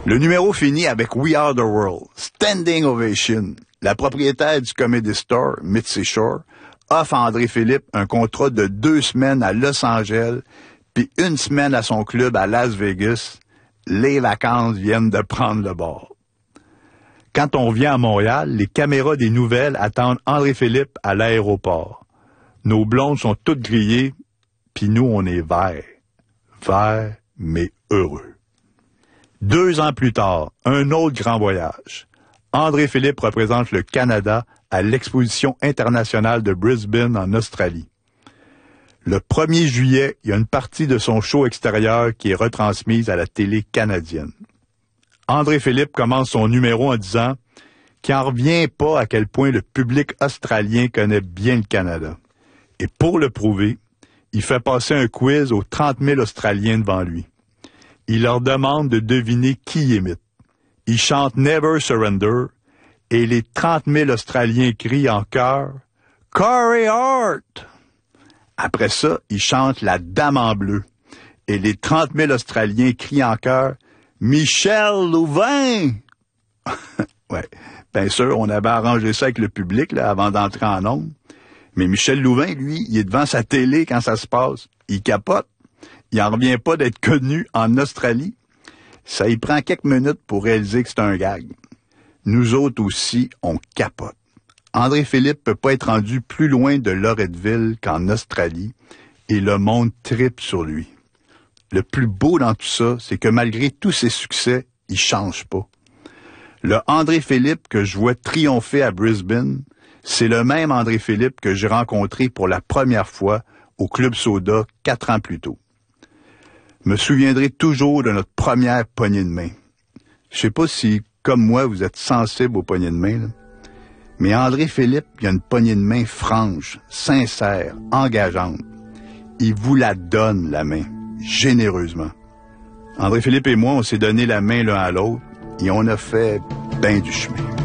Le numéro finit avec We Are the World, Standing Ovation. La propriétaire du Comedy Store, Mitzi Shore, offre à André Philippe un contrat de 2 semaines à Los Angeles, puis 1 semaine à son club à Las Vegas. Les vacances viennent de prendre le bord. Quand on vient à Montréal, les caméras des nouvelles attendent André Philippe à l'aéroport. Nos blondes sont toutes grillées, puis nous, on est verts. Verts, mais heureux. 2 ans plus tard, un autre grand voyage. André Philippe représente le Canada à l'Exposition internationale de Brisbane en Australie. Le 1er juillet, il y a une partie de son show extérieur qui est retransmise à la télé canadienne. André Philippe commence son numéro en disant qu'il n'en revient pas à quel point le public australien connaît bien le Canada. Et pour le prouver, il fait passer un quiz aux 30 000 Australiens devant lui. Il leur demande de deviner qui il imite. Il chante Never Surrender et les 30 000 Australiens crient en chœur « Corey Hart ». Après ça, il chante La Dame en bleu et les 30 000 Australiens crient en chœur « Michel Louvain ». Ouais, bien sûr, on avait arrangé ça avec le public là, avant d'entrer en ondes. Mais Michel Louvain, lui, il est devant sa télé quand ça se passe. Il capote. Il n'en revient pas d'être connu en Australie. Ça y prend quelques minutes pour réaliser que c'est un gag. Nous autres aussi, on capote. André Philippe peut pas être rendu plus loin de Loretteville qu'en Australie, et le monde tripe sur lui. Le plus beau dans tout ça, c'est que malgré tous ses succès, il change pas. Le André Philippe que je vois triompher à Brisbane, c'est le même André Philippe que j'ai rencontré pour la première fois au Club Soda 4 ans plus tôt. Me souviendrai toujours de notre première poignée de main. Je sais pas si, comme moi, vous êtes sensible aux poignées de main, là. Mais André Philippe, il a une poignée de main franche, sincère, engageante. Il vous la donne, la main, généreusement. André Philippe et moi, on s'est donné la main l'un à l'autre et on a fait ben du chemin.